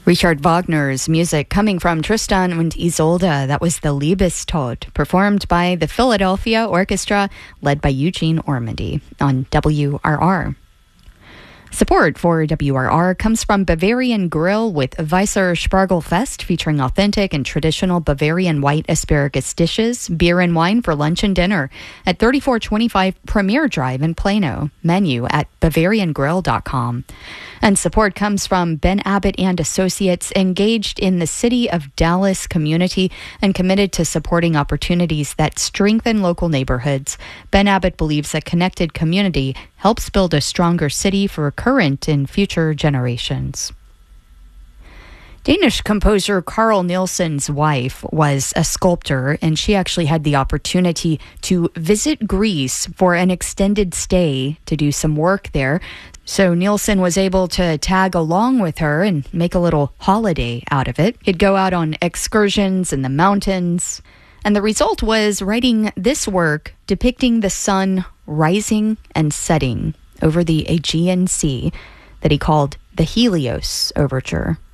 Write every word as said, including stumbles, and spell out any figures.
Richard Wagner's music coming from Tristan und Isolde. That was the Liebestod, performed by the Philadelphia Orchestra, led by Eugene Ormandy on W R R. Support for W R R comes from Bavarian Grill with Weisser Spargelfest, featuring authentic and traditional Bavarian white asparagus dishes, beer and wine for lunch and dinner at thirty-four twenty-five Premier Drive in Plano. Menu at bavarian grill dot com. And support comes from Ben Abbott and Associates, engaged in the City of Dallas community and committed to supporting opportunities that strengthen local neighborhoods. Ben Abbott believes a connected community helps build a stronger city for current and future generations. Danish composer Carl Nielsen's wife was a sculptor, and she actually had the opportunity to visit Greece for an extended stay to do some work there. So Nielsen was able to tag along with her and make a little holiday out of it. He'd go out on excursions in the mountains, and the result was writing this work depicting the sun rising and setting over the Aegean Sea that he called the Helios Overture.